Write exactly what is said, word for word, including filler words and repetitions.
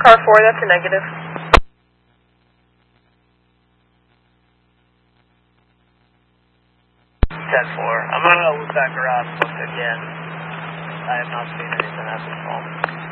car four, that's a negative. ten four. I'm going to loop back around and look again. I have not seen anything at this moment.